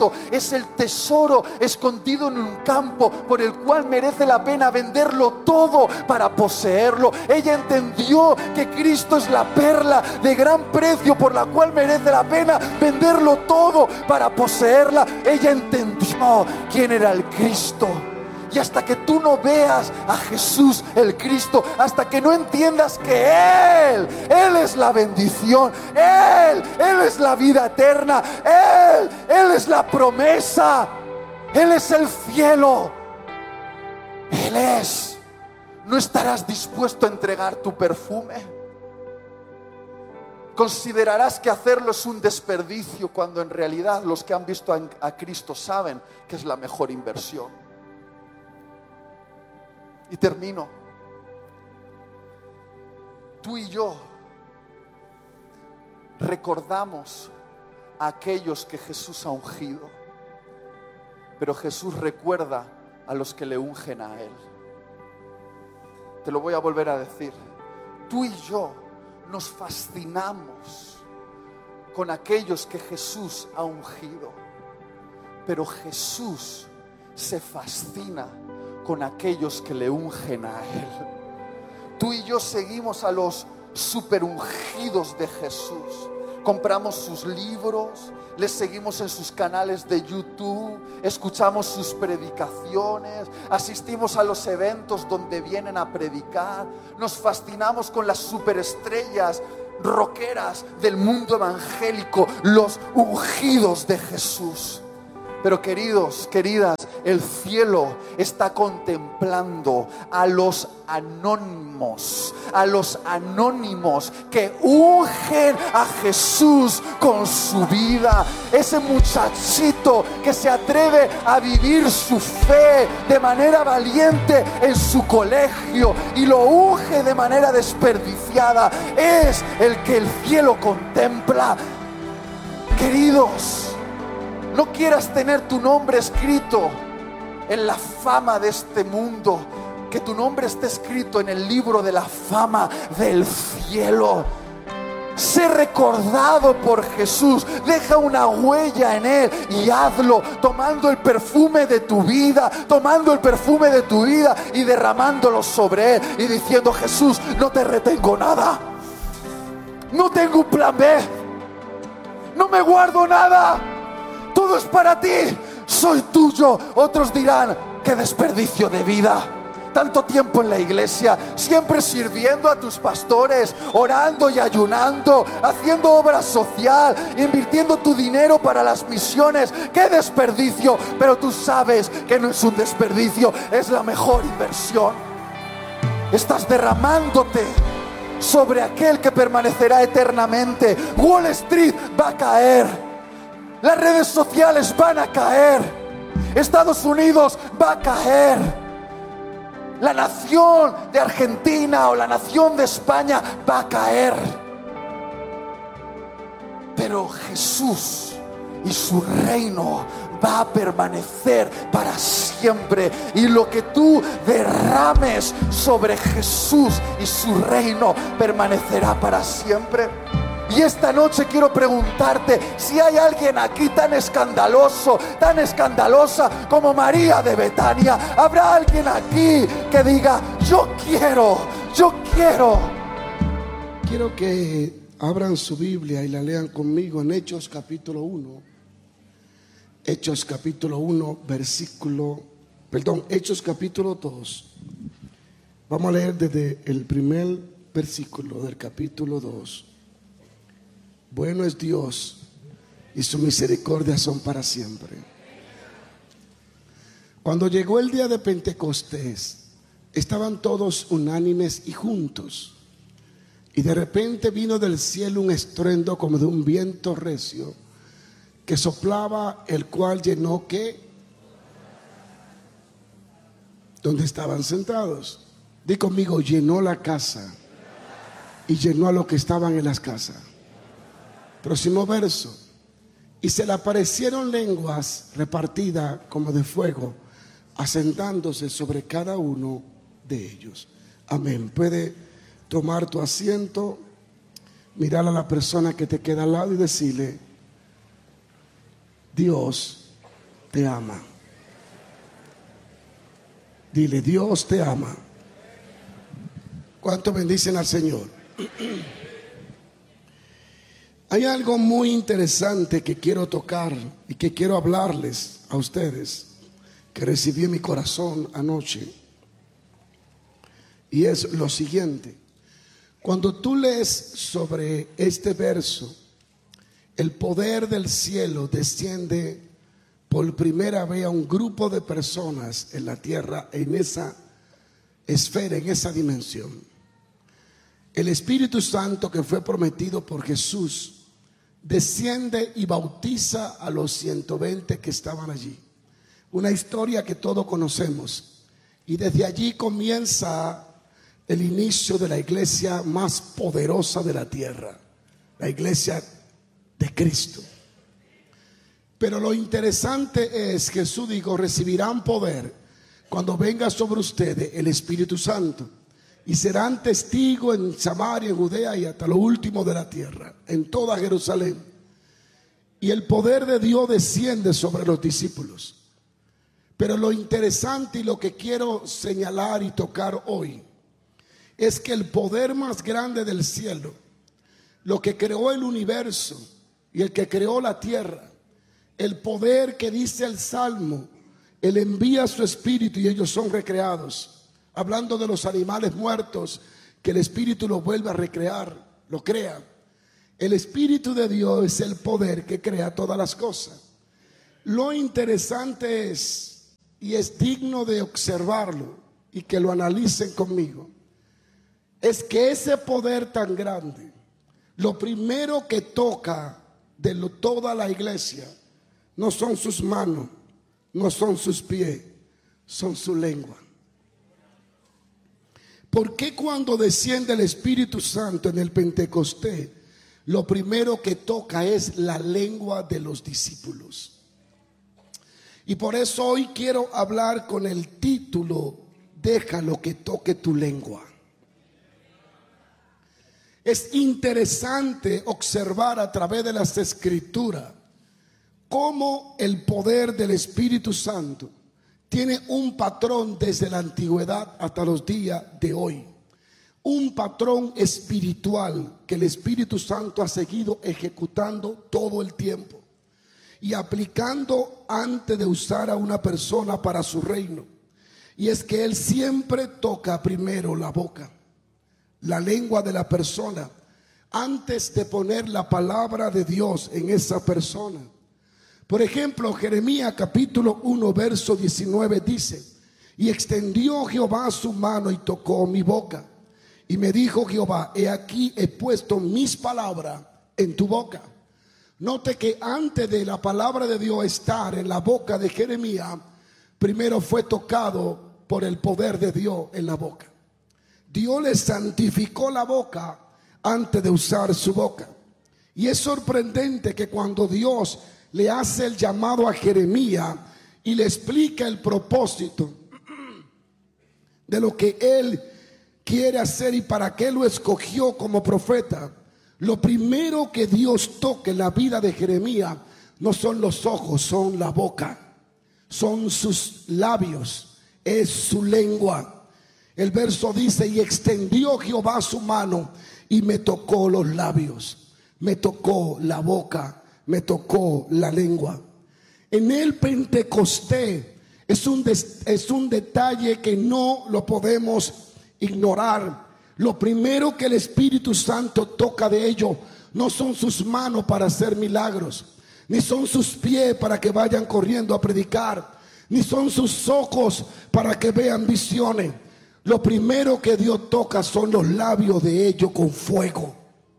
es el tesoro escondido en un campo por el cual merece la pena venderlo todo para poseerlo. Ella entendió que Cristo es la perla de gran precio por la cual merece la pena venderlo todo para poseerla. Ella entendió quién era el Cristo. Y hasta que tú no veas a Jesús el Cristo, hasta que no entiendas que Él es la bendición, Él es la vida eterna, Él es la promesa, Él es el cielo, Él es, no estarás dispuesto a entregar tu perfume. Considerarás que hacerlo es un desperdicio, cuando en realidad los que han visto a Cristo saben que es la mejor inversión. Y termino. Tú y yo recordamos a aquellos que Jesús ha ungido, pero Jesús recuerda a los que le ungen a Él. Te lo voy a volver a decir. Tú y yo nos fascinamos con aquellos que Jesús ha ungido, pero Jesús se fascina con aquellos que le ungen a Él. Tú y yo seguimos a los superungidos de Jesús. Compramos sus libros, les seguimos en sus canales de YouTube, escuchamos sus predicaciones, asistimos a los eventos donde vienen a predicar. Nos fascinamos con las superestrellas rockeras del mundo evangélico, los ungidos de Jesús. Pero queridos, queridas, el cielo está contemplando a los anónimos que ungen a Jesús con su vida. Ese muchachito que se atreve a vivir su fe de manera valiente en su colegio y lo unge de manera desperdiciada, es el que el cielo contempla. Queridos, no quieras tener tu nombre escrito en la fama de este mundo, que tu nombre esté escrito en el libro de la fama del cielo. Sé recordado por Jesús, deja una huella en Él y hazlo tomando el perfume de tu vida, y derramándolo sobre Él y diciendo: Jesús, no te retengo nada, no tengo un plan B, no me guardo nada. Todo es para ti, soy tuyo. Otros dirán: qué desperdicio de vida, tanto tiempo en la iglesia, siempre sirviendo a tus pastores, orando y ayunando, haciendo obra social, invirtiendo tu dinero para las misiones. Qué desperdicio. Pero tú sabes que no es un desperdicio, es la mejor inversión. Estás derramándote sobre aquel que permanecerá eternamente. Wall Street va a caer, las redes sociales van a caer, Estados Unidos va a caer, la nación de Argentina o la nación de España va a caer, pero Jesús y su reino va a permanecer para siempre. Y lo que tú derrames sobre Jesús y su reino permanecerá para siempre. Y esta noche quiero preguntarte si hay alguien aquí tan escandaloso, tan escandalosa como María de Betania. ¿Habrá alguien aquí que diga: yo quiero? Quiero que abran su Biblia y la lean conmigo en Hechos capítulo 1. Hechos capítulo 1, Hechos capítulo 2. Vamos a leer desde el primer versículo del capítulo 2. Bueno es Dios y su misericordia son para siempre. Cuando llegó el día de Pentecostés, estaban todos unánimes y juntos. Y de repente vino del cielo un estruendo como de un viento recio que soplaba, el cual llenó ¿qué? Donde estaban sentados. Di conmigo: llenó la casa y llenó a los que estaban en las casas. Próximo verso. Y se le aparecieron lenguas repartidas como de fuego, asentándose sobre cada uno de ellos. Amén. Puede tomar tu asiento, mirar a la persona que te queda al lado y decirle: Dios te ama. Dile, Dios te ama. ¿Cuánto bendicen al Señor? Hay algo muy interesante que quiero tocar y que quiero hablarles a ustedes, que recibí en mi corazón anoche. Y es lo siguiente: cuando tú lees sobre este verso, el poder del cielo desciende por primera vez a un grupo de personas en la tierra, en esa esfera, en esa dimensión. El Espíritu Santo, que fue prometido por Jesús, desciende y bautiza a los 120 que estaban allí. Una historia que todos conocemos. Y desde allí comienza el inicio de la iglesia más poderosa de la tierra, la iglesia de Cristo. Pero lo interesante es, Jesús dijo, recibirán poder cuando venga sobre ustedes el Espíritu Santo, y serán testigos en Samaria, en Judea y hasta lo último de la tierra, en toda Jerusalén. Y el poder de Dios desciende sobre los discípulos. Pero lo interesante y lo que quiero señalar y tocar hoy es que el poder más grande del cielo, lo que creó el universo y el que creó la tierra, el poder que dice el Salmo, Él envía su espíritu y ellos son recreados. Hablando de los animales muertos, que el espíritu los vuelve a recrear, lo crea. El Espíritu de Dios es el poder que crea todas las cosas. Lo interesante es, y es digno de observarlo y que lo analicen conmigo, es que ese poder tan grande, lo primero que toca de toda la iglesia no son sus manos, no son sus pies, son su lengua. ¿Por qué cuando desciende el Espíritu Santo en el Pentecostés, lo primero que toca es la lengua de los discípulos? Y por eso hoy quiero hablar con el título, déjalo que toque tu lengua. Es interesante observar a través de las Escrituras cómo el poder del Espíritu Santo tiene un patrón desde la antigüedad hasta los días de hoy. Un patrón espiritual que el Espíritu Santo ha seguido ejecutando todo el tiempo y aplicando antes de usar a una persona para su reino. Y es que Él siempre toca primero la boca, la lengua de la persona, antes de poner la palabra de Dios en esa persona. Por ejemplo, Jeremías capítulo 1 verso 19 dice: y extendió Jehová su mano y tocó mi boca, y me dijo Jehová, he aquí he puesto mis palabras en tu boca. Note que antes de la palabra de Dios estar en la boca de Jeremías, primero fue tocado por el poder de Dios en la boca. Dios le santificó la boca antes de usar su boca. Y es sorprendente que cuando Dios le hace el llamado a Jeremías y le explica el propósito de lo que él quiere hacer y para qué lo escogió como profeta, lo primero que Dios toca en la vida de Jeremías no son los ojos, son la boca, son sus labios, es su lengua. El verso dice: y extendió Jehová su mano y me tocó los labios, me tocó la boca, me tocó la lengua. En el Pentecostés es un detalle que no lo podemos ignorar. Lo primero que el Espíritu Santo toca de ellos no son sus manos para hacer milagros, ni son sus pies para que vayan corriendo a predicar, ni son sus ojos para que vean visiones. Lo primero que Dios toca son los labios de ellos con fuego.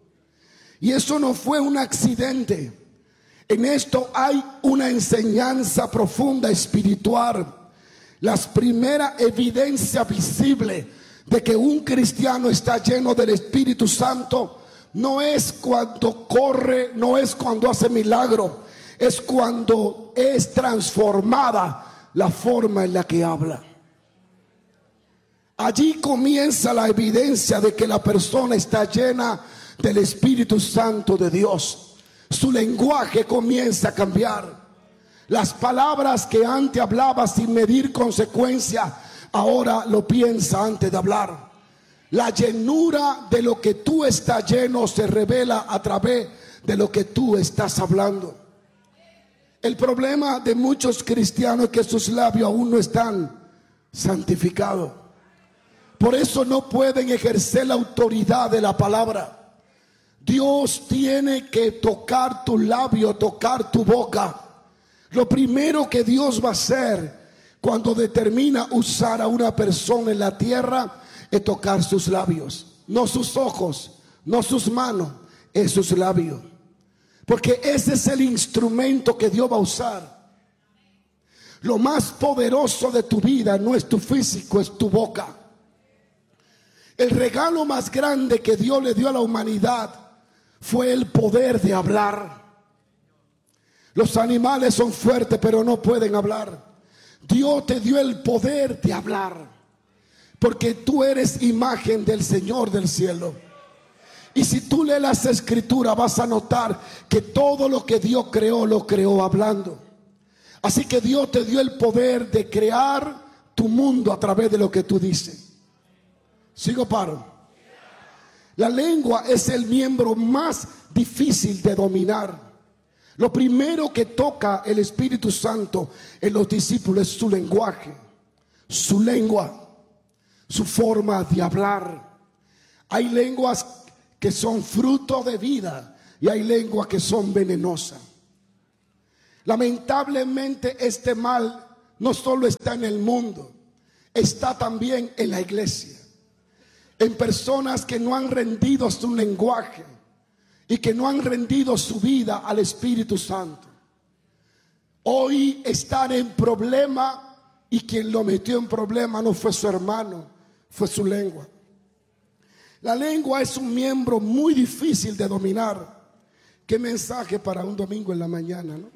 Y eso no fue un accidente. En esto hay una enseñanza profunda espiritual. Las primeras evidencias visibles de que un cristiano está lleno del Espíritu Santo no es cuando corre, no es cuando hace milagro, es cuando es transformada la forma en la que habla. Allí comienza la evidencia de que la persona está llena del Espíritu Santo de Dios. Su lenguaje comienza a cambiar. Las palabras que antes hablaba sin medir consecuencia, ahora lo piensa antes de hablar. La llenura de lo que tú estás lleno se revela a través de lo que tú estás hablando. El problema de muchos cristianos es que sus labios aún no están santificados. Por eso no pueden ejercer la autoridad de la palabra. Dios tiene que tocar tu labio, tocar tu boca. Lo primero que Dios va a hacer cuando determina usar a una persona en la tierra es tocar sus labios. No sus ojos, no sus manos, es sus labios. Porque ese es el instrumento que Dios va a usar. Lo más poderoso de tu vida no es tu físico, es tu boca. El regalo más grande que Dios le dio a la humanidad fue el poder de hablar. Los animales son fuertes pero no pueden hablar. Dios te dio el poder de hablar, porque tú eres imagen del Señor del cielo. Y si tú lees las escrituras vas a notar que todo lo que Dios creó, lo creó hablando. Así que Dios te dio el poder de crear tu mundo a través de lo que tú dices. ¿Sigo, paro? La lengua es el miembro más difícil de dominar. Lo primero que toca el Espíritu Santo en los discípulos es su lenguaje, su lengua, su forma de hablar. Hay lenguas que son fruto de vida y hay lenguas que son venenosas. Lamentablemente este mal no solo está en el mundo, está también en la iglesia, en personas que no han rendido su lenguaje y que no han rendido su vida al Espíritu Santo. Hoy están en problema y quien lo metió en problema no fue su hermano, fue su lengua. La lengua es un miembro muy difícil de dominar. Qué mensaje para un domingo en la mañana, ¿no?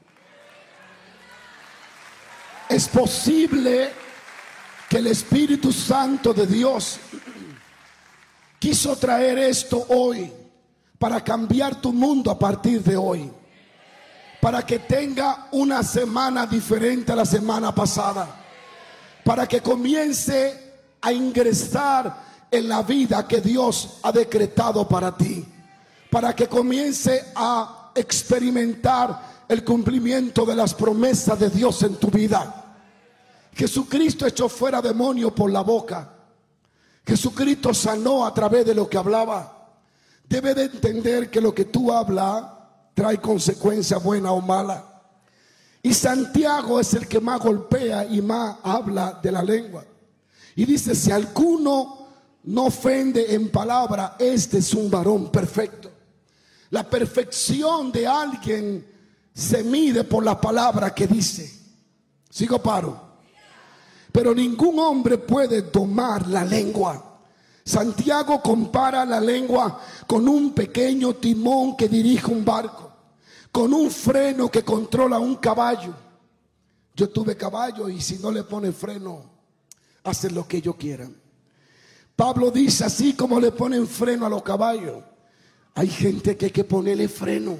Es posible que el Espíritu Santo de Dios quiso traer esto hoy para cambiar tu mundo a partir de hoy, para que tenga una semana diferente a la semana pasada, para que comience a ingresar en la vida que Dios ha decretado para ti, para que comience a experimentar el cumplimiento de las promesas de Dios en tu vida. Jesucristo echó fuera demonios por la boca. Jesucristo sanó a través de lo que hablaba. Debe de entender que lo que tú hablas trae consecuencia buena o mala. Y Santiago es el que más golpea y más habla de la lengua. Y dice, si alguno no ofende en palabra, este es un varón perfecto. La perfección de alguien se mide por la palabra que dice. ¿Sigo, paro? Pero ningún hombre puede domar la lengua. Santiago compara la lengua con un pequeño timón que dirige un barco, con un freno que controla un caballo. Yo tuve caballo y si no le pone freno, hacen lo que ellos quieran. Pablo dice, así como le ponen freno a los caballos, hay gente que hay que ponerle freno.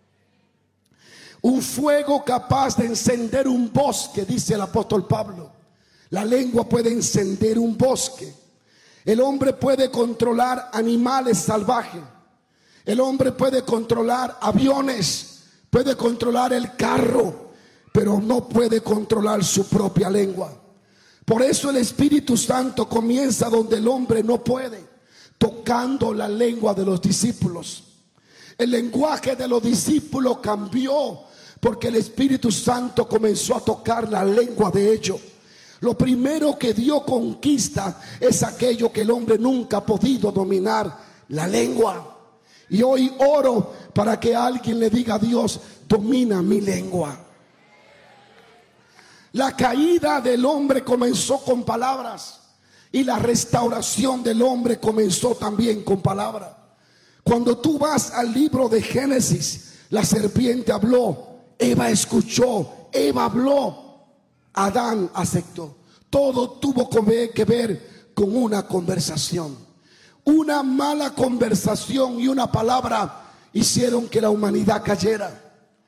Un fuego capaz de encender un bosque, dice el apóstol Pablo. La lengua puede encender un bosque. El hombre puede controlar animales salvajes. El hombre puede controlar aviones, puede controlar el carro, pero no puede controlar su propia lengua. Por eso el Espíritu Santo comienza donde el hombre no puede, tocando la lengua de los discípulos. El lenguaje de los discípulos cambió porque el Espíritu Santo comenzó a tocar la lengua de ellos. Lo primero que Dios conquista es aquello que el hombre nunca ha podido dominar, la lengua. Y hoy oro para que alguien le diga a Dios, domina mi lengua. La caída del hombre comenzó con palabras y la restauración del hombre comenzó también con palabras. Cuando tú vas al libro de Génesis, la serpiente habló, Eva escuchó, Eva habló, Adán aceptó. Todo tuvo que ver con una conversación. Una mala conversación y una palabra hicieron que la humanidad cayera.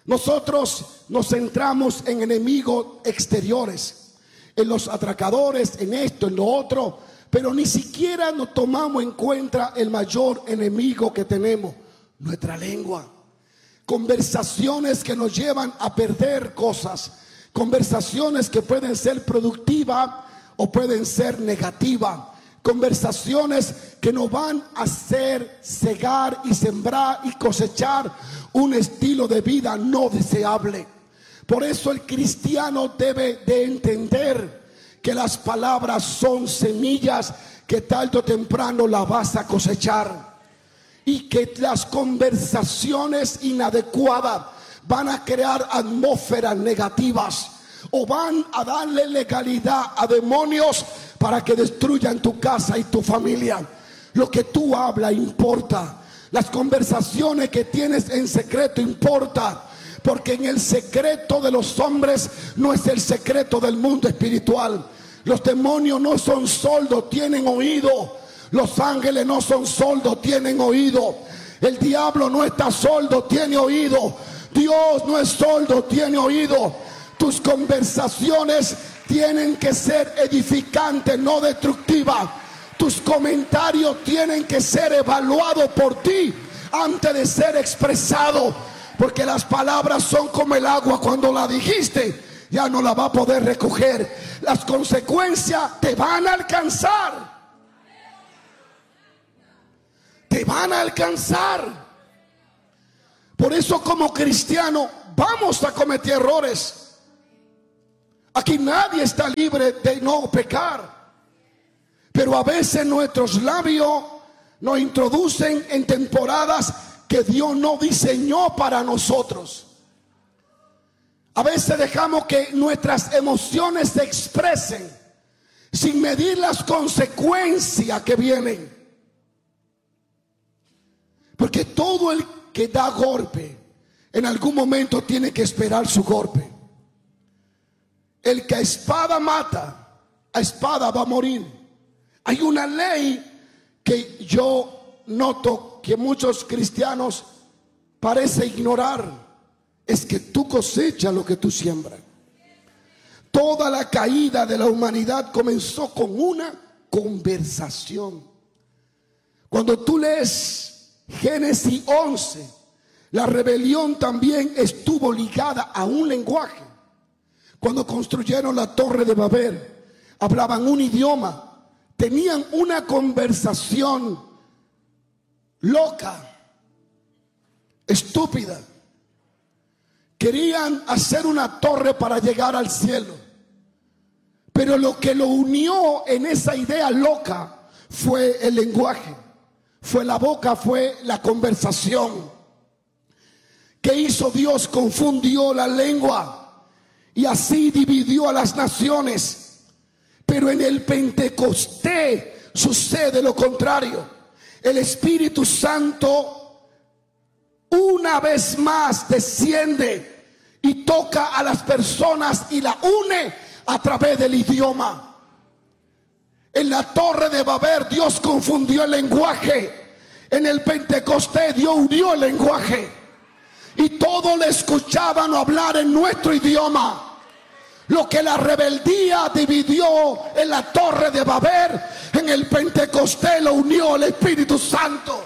Nosotros nos centramos en enemigos exteriores, en los atracadores, en esto, en lo otro, pero ni siquiera nos tomamos en cuenta el mayor enemigo que tenemos, nuestra lengua. Conversaciones que nos llevan a perder cosas, conversaciones que pueden ser productivas o pueden ser negativas, conversaciones que nos van a hacer cegar y sembrar y cosechar un estilo de vida no deseable. Por eso el cristiano debe de entender que las palabras son semillas que tarde o temprano las vas a cosechar, y que las conversaciones inadecuadas van a crear atmósferas negativas o van a darle legalidad a demonios para que destruyan tu casa y tu familia. Lo que tú hablas importa. Las conversaciones que tienes en secreto importa, porque en el secreto de los hombres no es el secreto del mundo espiritual. Los demonios no son sordos, tienen oído. Los ángeles no son sordos, tienen oído. El diablo no está sordo, tiene oído. Dios no es sordo, tiene oído. Tus conversaciones tienen que ser edificantes, no destructivas. Tus comentarios tienen que ser evaluados por ti antes de ser expresados, porque las palabras son como el agua. Cuando la dijiste, ya no la va a poder recoger. Las consecuencias te van a alcanzar. Te van a alcanzar. Por eso, como cristiano, vamos a cometer errores. Aquí nadie está libre de no pecar, pero a veces nuestros labios nos introducen en temporadas que Dios no diseñó para nosotros. A veces dejamos que nuestras emociones se expresen sin medir las consecuencias que vienen. Porque todo el que da golpe en algún momento tiene que esperar su golpe. El que a espada mata, a espada va a morir. Hay una ley que yo noto que muchos cristianos parecen ignorar. Es que tú cosechas lo que tú siembras. Toda la caída de la humanidad comenzó con una conversación. Cuando tú lees Génesis 11, la rebelión también estuvo ligada a un lenguaje. Cuando construyeron la Torre de Babel, hablaban un idioma, tenían una conversación loca, estúpida. Querían hacer una torre para llegar al cielo, pero lo que lo unió en esa idea loca fue el lenguaje. Fue la boca, fue la conversación. ¿Qué hizo Dios? Confundió la lengua y así dividió a las naciones. Pero en el Pentecostés sucede lo contrario. El Espíritu Santo una vez más desciende y toca a las personas y la une a través del idioma. En la Torre de Babel Dios confundió el lenguaje. En el Pentecostés Dios unió el lenguaje. Y todos le escuchaban hablar en nuestro idioma. Lo que la rebeldía dividió en la Torre de Babel, en el Pentecostés lo unió el Espíritu Santo.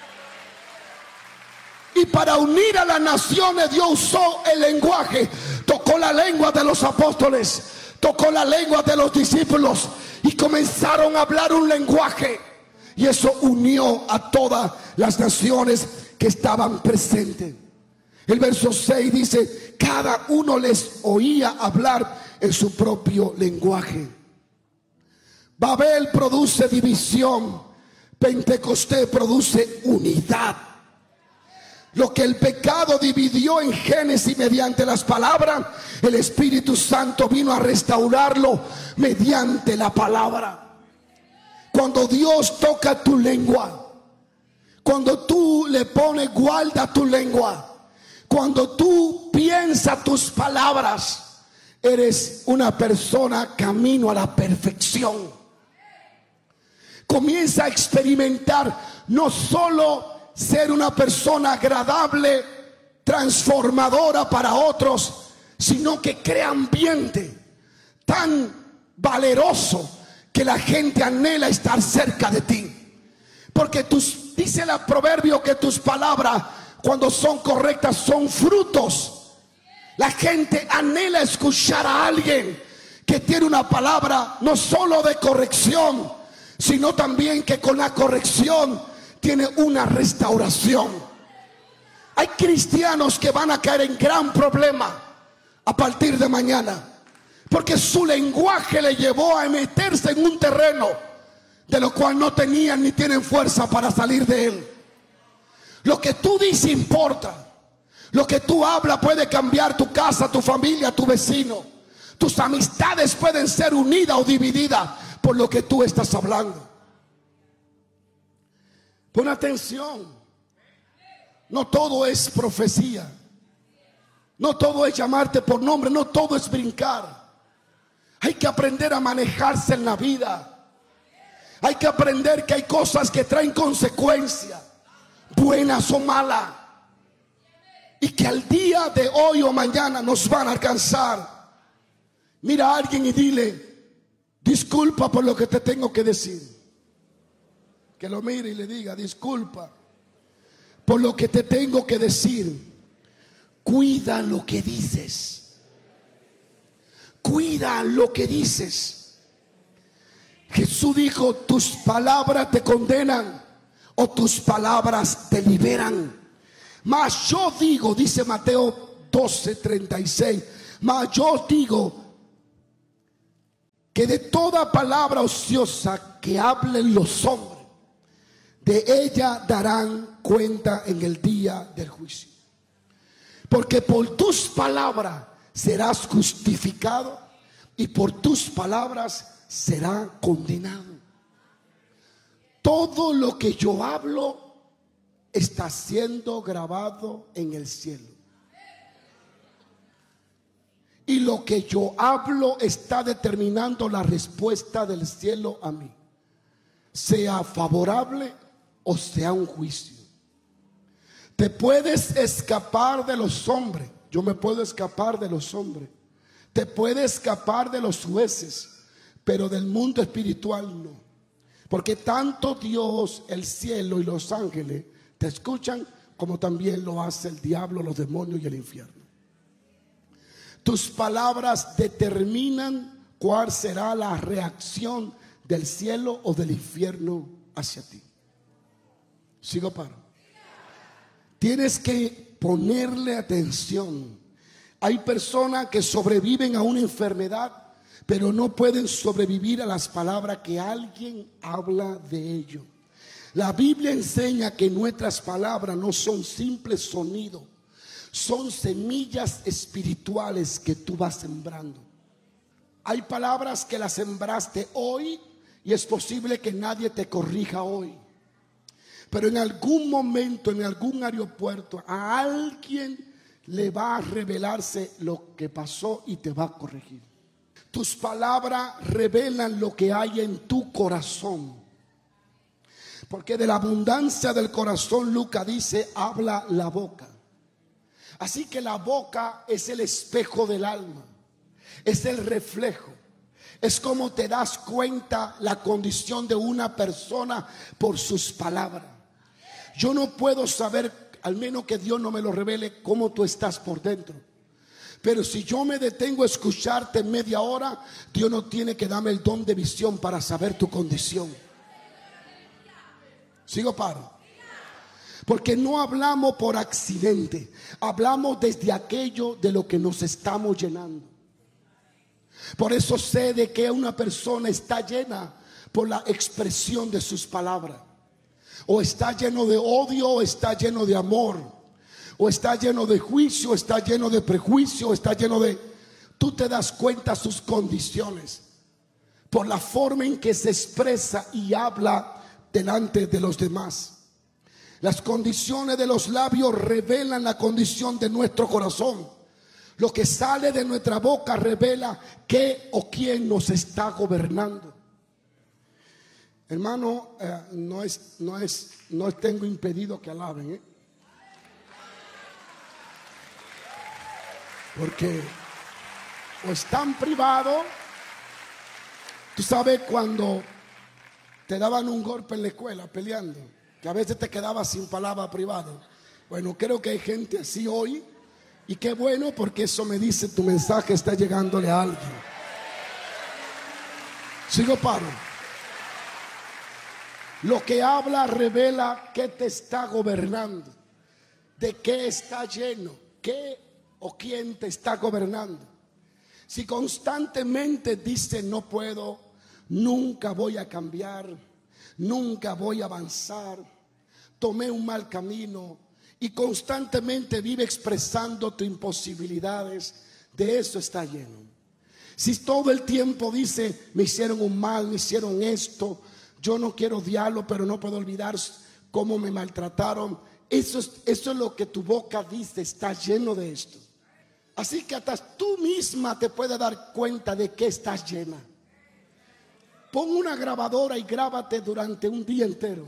Y para unir a las naciones Dios usó el lenguaje. Tocó la lengua de los apóstoles, tocó la lengua de los discípulos y comenzaron a hablar un lenguaje. Y eso unió a todas las naciones que estaban presentes. El verso 6 dice: cada uno les oía hablar en su propio lenguaje. Babel produce división, Pentecostés produce unidad. Lo que el pecado dividió en Génesis mediante las palabras, el Espíritu Santo vino a restaurarlo mediante la palabra. Cuando Dios toca tu lengua, cuando tú le pones guarda a tu lengua, cuando tú piensas tus palabras, eres una persona camino a la perfección. Comienza a experimentar no solo ser una persona agradable transformadora para otros, sino que crea ambiente tan valeroso que la gente anhela estar cerca de ti. Porque dice el proverbio que tus palabras, cuando son correctas, son frutos. La gente anhela escuchar a alguien que tiene una palabra no solo de corrección, sino también que con la corrección tiene una restauración. Hay cristianos que van a caer en gran problema a partir de mañana, porque su lenguaje le llevó a meterse en un terreno de lo cual no tenían ni tienen fuerza para salir de él. Lo que tú dices importa. Lo que tú hablas puede cambiar tu casa, tu familia, tu vecino. Tus amistades pueden ser unidas o divididas por lo que tú estás hablando. Pon atención. No todo es profecía. No todo es llamarte por nombre. No todo es brincar. Hay que aprender a manejarse en la vida. Hay que aprender que hay cosas que traen consecuencias, buenas o malas, y que al día de hoy o mañana nos van a alcanzar. Mira a alguien y dile: disculpa por lo que te tengo que decir. Que lo mire y le diga: disculpa por lo que te tengo que decir. Cuida lo que dices. Cuida lo que dices. Jesús dijo: tus palabras te condenan o tus palabras te liberan. Mas yo digo, dice Mateo 12:36, mas yo digo que de toda palabra ociosa que hablen los hombres, de ella darán cuenta en el día del juicio. Porque por tus palabras serás justificado y por tus palabras serás condenado. Todo lo que yo hablo está siendo grabado en el cielo. Y lo que yo hablo está determinando la respuesta del cielo a mí, sea favorable o sea un juicio. Te puedes escapar de los hombres. Yo me puedo escapar de los hombres. Te puedes escapar de los jueces, pero del mundo espiritual no. Porque tanto Dios, el cielo y los ángeles te escuchan, como también lo hace el diablo, los demonios y el infierno. Tus palabras determinan cuál será la reacción del cielo o del infierno hacia ti. Sigo paro. Tienes que ponerle atención. Hay personas que sobreviven a una enfermedad, pero no pueden sobrevivir a las palabras que alguien habla de ellos. La Biblia enseña que nuestras palabras no son simples sonidos, son semillas espirituales que tú vas sembrando. Hay palabras que las sembraste hoy y es posible que nadie te corrija hoy, pero en algún momento, en algún aeropuerto, a alguien le va a revelarse lo que pasó y te va a corregir. Tus palabras revelan lo que hay en tu corazón. Porque de la abundancia del corazón, Lucas dice, habla la boca. Así que la boca es el espejo del alma, es el reflejo. Es como te das cuenta la condición de una persona por sus palabras. Yo no puedo saber, al menos que Dios no me lo revele, cómo tú estás por dentro. Pero si yo me detengo a escucharte media hora, Dios no tiene que darme el don de visión para saber tu condición. Sigo paro. Porque no hablamos por accidente, hablamos desde aquello de lo que nos estamos llenando. Por eso sé de que una persona está llena por la expresión de sus palabras. O está lleno de odio, o está lleno de amor, o está lleno de juicio, o está lleno de prejuicio, o está lleno de... Tú te das cuenta sus condiciones por la forma en que se expresa y habla delante de los demás. Las condiciones de los labios revelan la condición de nuestro corazón. Lo que sale de nuestra boca revela qué o quién nos está gobernando. Hermano, no tengo impedido que alaben, Porque o están privados. Tú sabes cuando te daban un golpe en la escuela peleando, que a veces te quedabas sin palabra privado. Bueno, creo que hay gente así hoy. Y qué bueno, porque eso me dice tu mensaje está llegándole a alguien. Sigo, paro. Lo que habla revela qué te está gobernando, de qué está lleno, qué o quién te está gobernando. Si constantemente dices no puedo, nunca voy a cambiar, nunca voy a avanzar, tomé un mal camino, y constantemente vive expresando tus imposibilidades, de eso está lleno. Si todo el tiempo dice me hicieron un mal, me hicieron esto, yo no quiero odiarlo, pero no puedo olvidar cómo me maltrataron, eso es lo que tu boca dice, está lleno de esto. Así que hasta tú misma te puedes dar cuenta de que estás llena. Pon una grabadora y grábate durante un día entero.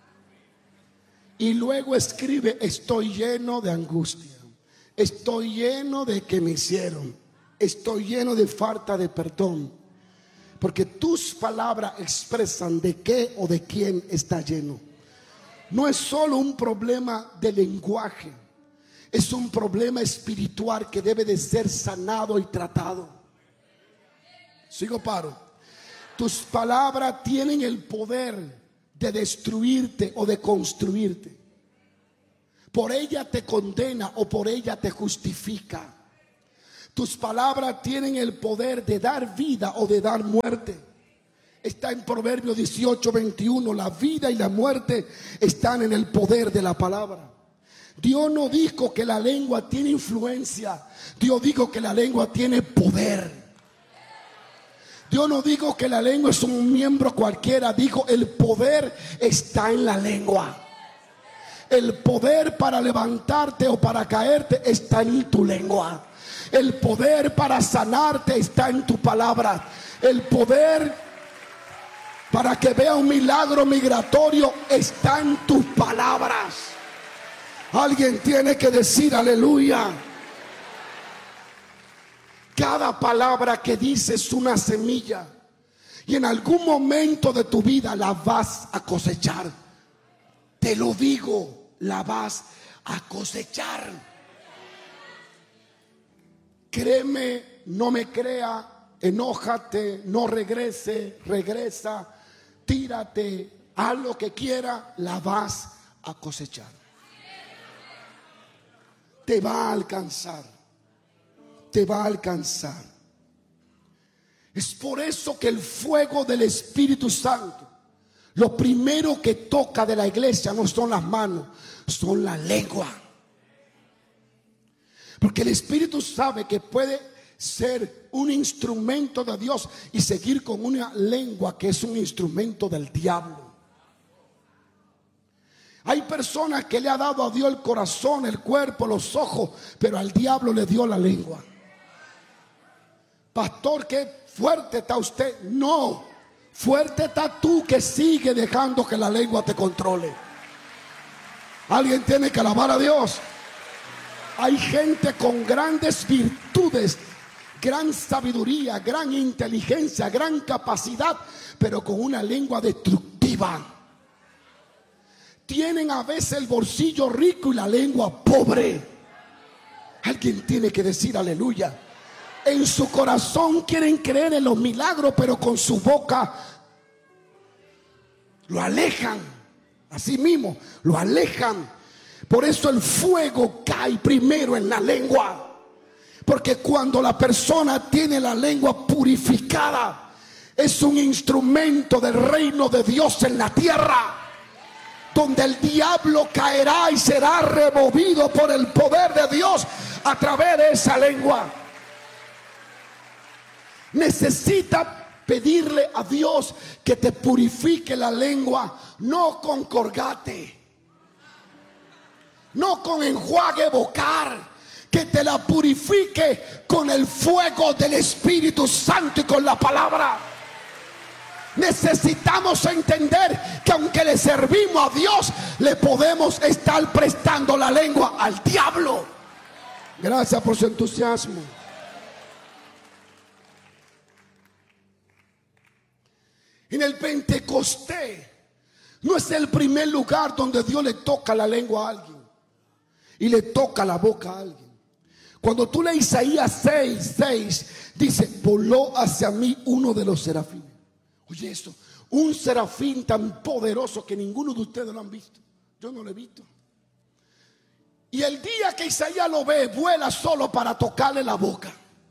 Y luego escribe: estoy lleno de angustia, estoy lleno de que me hicieron, estoy lleno de falta de perdón. Porque tus palabras expresan de qué o de quién está lleno. No es solo un problema de lenguaje, es un problema espiritual que debe de ser sanado y tratado. Sigo, paro. Tus palabras tienen el poder de destruirte o de construirte. Por ella te condena o por ella te justifica. Tus palabras tienen el poder de dar vida o de dar muerte. Está en Proverbios 18:21. La vida y la muerte están en el poder de la palabra. Dios no dijo que la lengua tiene influencia. Dios dijo que la lengua tiene poder. Dios no dijo que la lengua es un miembro cualquiera. Dijo el poder está en la lengua. El poder para levantarte o para caerte está en tu lengua. El poder para sanarte está en tu palabra. El poder para que vea un milagro migratorio está en tus palabras. Alguien tiene que decir aleluya. Cada palabra que dices es una semilla, y en algún momento de tu vida la vas a cosechar. Te lo digo, la vas a cosechar. Créeme, no me crea, enójate, no regresa, tírate, haz lo que quiera, la vas a cosechar. Te va a alcanzar. Te va a alcanzar. Es por eso que el fuego del Espíritu Santo, lo primero que toca de la iglesia no son las manos, son la lengua. Porque el Espíritu sabe que puede ser un instrumento de Dios y seguir con una lengua que es un instrumento del diablo. Hay personas que le ha dado a Dios el corazón, el cuerpo, los ojos, pero al diablo le dio la lengua. Pastor, qué fuerte está usted. No, fuerte está tú que sigue dejando que la lengua te controle. Alguien tiene que alabar a Dios. Hay gente con grandes virtudes, gran sabiduría, gran inteligencia, gran capacidad, pero con una lengua destructiva. Tienen a veces el bolsillo rico y la lengua pobre. Alguien tiene que decir aleluya. En su corazón quieren creer en los milagros, pero con su boca lo alejan. Así mismo, lo alejan. Por eso el fuego cae primero en la lengua. Porque cuando la persona tiene la lengua purificada, es un instrumento del reino de Dios en la tierra, donde el diablo caerá y será removido por el poder de Dios a través de esa lengua. Necesita pedirle a Dios que te purifique la lengua, no con colgate, no con enjuague vocal, que te la purifique con el fuego del Espíritu Santo y con la palabra. Necesitamos entender que aunque le servimos a Dios, le podemos estar prestando la lengua al diablo. Gracias por su entusiasmo. En el Pentecostés no es el primer lugar donde Dios le toca la lengua a alguien y le toca la boca a alguien. Cuando tú lees Isaías 6:6, dice: voló hacia mí uno de los serafines. Oye esto, un serafín tan poderoso que ninguno de ustedes lo han visto. Yo no lo he visto. Y el día que Isaías lo ve, vuela solo para tocarle la boca.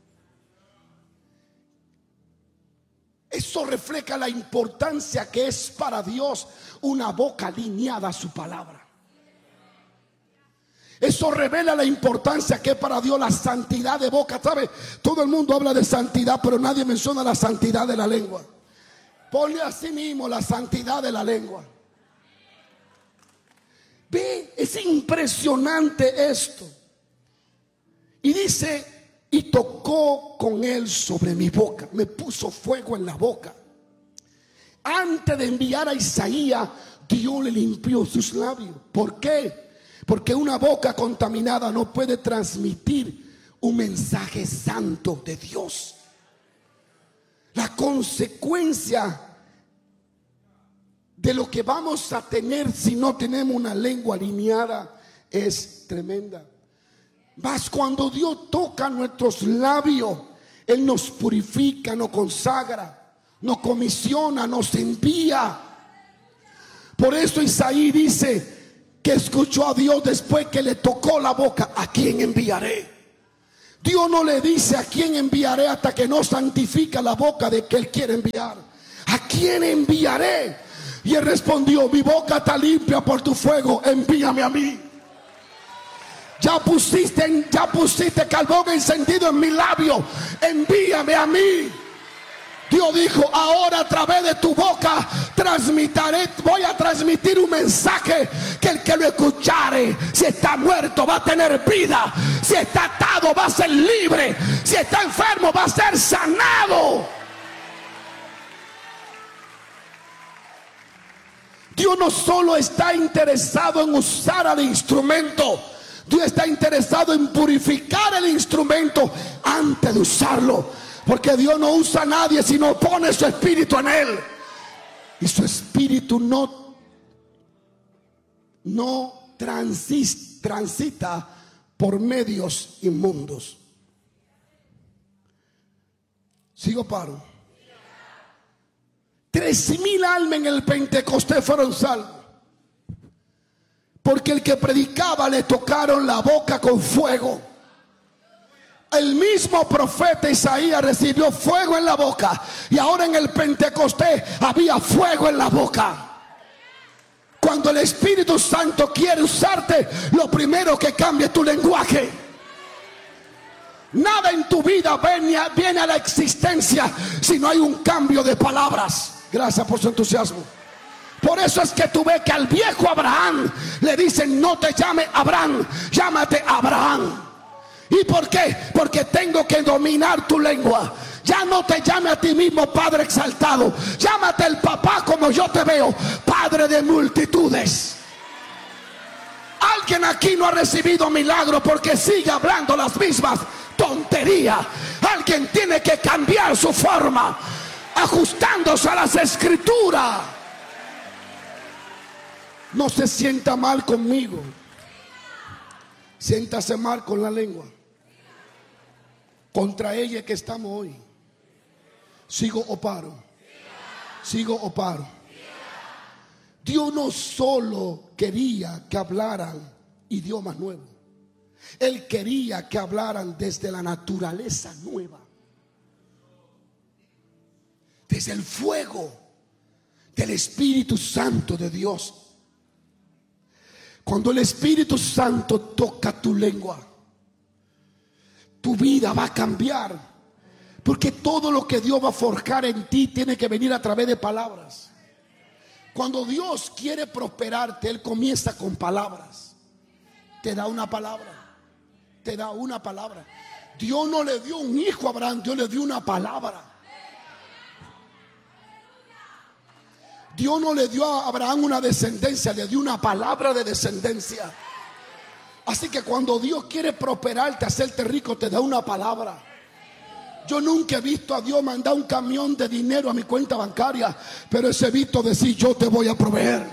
Eso refleja la importancia que es para Dios una boca alineada a su palabra. Eso revela la importancia que es para Dios la santidad de boca. ¿Sabe? Todo el mundo habla de santidad, pero nadie menciona la santidad de la lengua. Ponle así mismo la santidad de la lengua. Ve, es impresionante esto. Y dice: y tocó con él sobre mi boca, me puso fuego en la boca. Antes de enviar a Isaías, Dios le limpió sus labios. ¿Por qué? Porque una boca contaminada no puede transmitir un mensaje santo de Dios. La consecuencia de lo que vamos a tener si no tenemos una lengua alineada es tremenda. Mas cuando Dios toca nuestros labios, Él nos purifica, nos consagra, nos comisiona, nos envía. Por eso Isaías dice que escuchó a Dios después que le tocó la boca: ¿a quién enviaré? Dios no le dice a quién enviaré hasta que no santifica la boca de que Él quiere enviar. ¿A quién enviaré? Y Él respondió: mi boca está limpia por tu fuego, envíame a mí. Ya pusiste carbón encendido en mi labio, envíame a mí. Dios dijo: ahora a través de tu boca voy a transmitir un mensaje que el que lo escuchare, si está muerto va a tener vida, si está atado va a ser libre, si está enfermo va a ser sanado. Dios no solo está interesado en usar al instrumento, Dios está interesado en purificar el instrumento antes de usarlo. Porque Dios no usa a nadie si no pone su espíritu en él. Y su espíritu no transita por medios inmundos. Sigo, paro. 3,000 almas en el Pentecostés fueron salvos. Porque el que predicaba le tocaron la boca con fuego. El mismo profeta Isaías recibió fuego en la boca. Y ahora en el Pentecostés había fuego en la boca. Cuando el Espíritu Santo quiere usarte, lo primero que cambia es tu lenguaje. Nada en tu vida viene a la existencia si no hay un cambio de palabras. Gracias por su entusiasmo. Por eso es que tú ves que al viejo Abraham le dicen: no te llames Abraham, llámate Abraham. ¿Y por qué? Porque tengo que dominar tu lengua. Ya no te llame a ti mismo Padre exaltado, llámate el papá como yo te veo, Padre de multitudes. Alguien aquí no ha recibido milagro porque sigue hablando las mismas tonterías. Alguien tiene que cambiar su forma, ajustándose a las escrituras. No se sienta mal conmigo, siéntase mal con la lengua. Contra ella que estamos hoy. ¿Sigo o paro? ¿Sigo o paro? Dios no solo quería que hablaran idiomas nuevos, Él quería que hablaran desde la naturaleza nueva, desde el fuego del Espíritu Santo de Dios. Cuando el Espíritu Santo toca tu lengua, tu vida va a cambiar. Porque todo lo que Dios va a forjar en ti tiene que venir a través de palabras. Cuando Dios quiere prosperarte, Él comienza con palabras. Te da una palabra. Te da una palabra. Dios no le dio un hijo a Abraham, Dios le dio una palabra. Dios no le dio a Abraham una descendencia, le dio una palabra de descendencia. Así que cuando Dios quiere prosperarte, hacerte rico, te da una palabra. Yo nunca he visto a Dios mandar un camión de dinero a mi cuenta bancaria, pero he visto decir: yo te voy a proveer.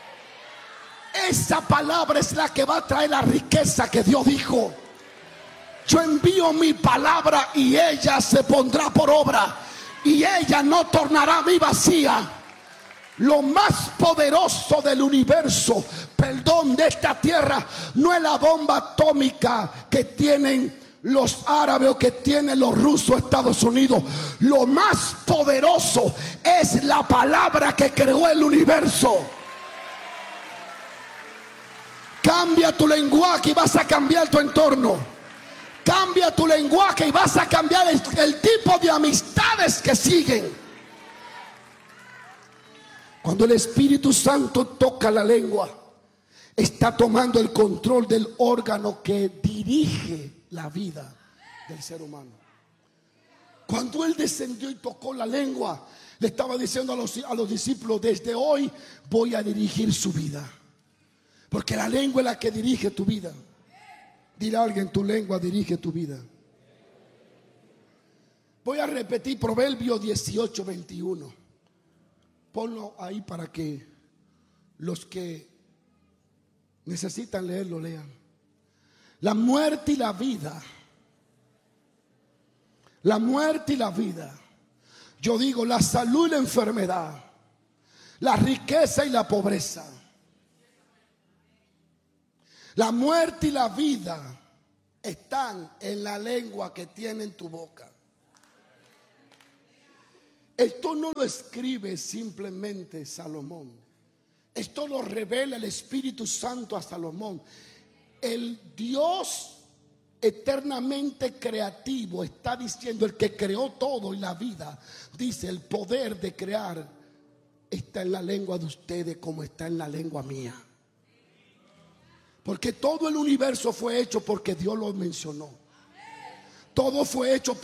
Esa palabra es la que va a traer la riqueza que Dios dijo: yo envío mi palabra y ella se pondrá por obra, y ella no tornará a mí vacía. Lo más poderoso del universo, de esta tierra, no es la bomba atómica que tienen los árabes o que tienen los rusos, Estados Unidos. Lo más poderoso es la palabra que creó el universo. Cambia tu lenguaje y vas a cambiar tu entorno. Cambia tu lenguaje y vas a cambiar el tipo de amistades que siguen. Cuando el Espíritu Santo toca la lengua, está tomando el control del órgano que dirige la vida del ser humano. Cuando Él descendió y tocó la lengua, le estaba diciendo a los discípulos: desde hoy voy a dirigir su vida. Porque la lengua es la que dirige tu vida. Dile a alguien: tu lengua dirige tu vida. Voy a repetir Proverbios 18:21. Ponlo ahí para que los que necesitan leerlo lean. La muerte y la vida. La muerte y la vida. Yo digo, la salud y la enfermedad. La riqueza y la pobreza. La muerte y la vida están en la lengua que tiene en tu boca. Esto no lo escribe simplemente Salomón. Esto lo revela el Espíritu Santo a Salomón. El Dios eternamente creativo está diciendo: el que creó todo y la vida, dice: el poder de crear está en la lengua de ustedes como está en la lengua mía. Porque todo el universo fue hecho porque Dios lo mencionó. Todo fue hecho